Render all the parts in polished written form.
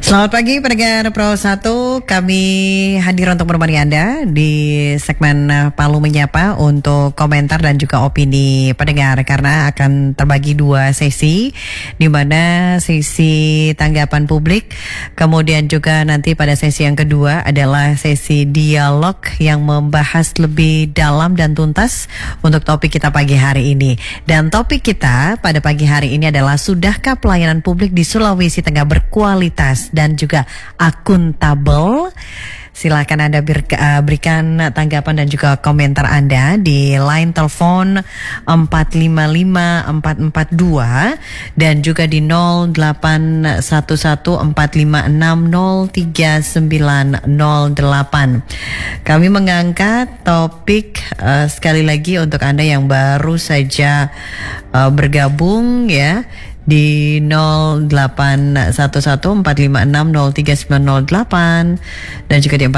Selamat pagi pendengar Pro 1, kami hadir untuk menemani Anda di segmen Palu Menyapa untuk komentar dan juga opini pendengar, karena akan terbagi dua sesi, di mana sesi tanggapan publik, kemudian juga nanti pada sesi yang kedua adalah sesi dialog yang membahas lebih dalam dan tuntas untuk topik kita pagi hari ini. Dan topik kita pada pagi hari ini adalah, sudahkah pelayanan publik di Sulawesi Tengah berkualitas dan juga akuntabel? Silakan Anda berikan tanggapan dan juga komentar Anda di line telepon 455442 dan juga di 081145603908. Kami mengangkat topik sekali lagi untuk Anda yang baru saja bergabung ya, di 081145603908 dan juga di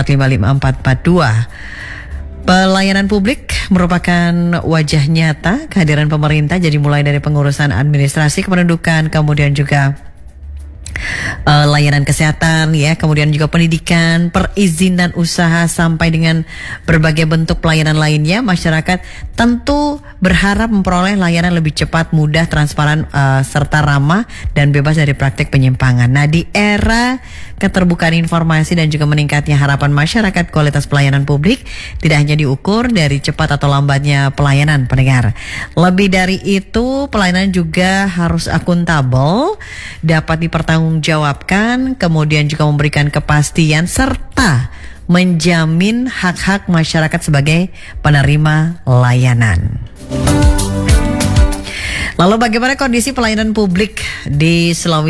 455442. Pelayanan publik merupakan wajah nyata kehadiran pemerintah, jadi mulai dari pengurusan administrasi kependudukan, kemudian juga layanan kesehatan ya, kemudian juga pendidikan, perizinan usaha, sampai dengan berbagai bentuk pelayanan lainnya. Masyarakat tentu berharap memperoleh layanan lebih cepat, mudah, transparan, serta ramah dan bebas dari praktik penyimpangan. Nah, di era keterbukaan informasi dan juga meningkatnya harapan masyarakat, kualitas pelayanan publik tidak hanya diukur dari cepat atau lambatnya pelayanan pendengar. Lebih dari itu, pelayanan juga harus akuntabel, dapat dipertanggungjawabkan, kemudian juga memberikan kepastian serta menjamin hak-hak masyarakat sebagai penerima layanan. Lalu bagaimana kondisi pelayanan publik di Sulawesi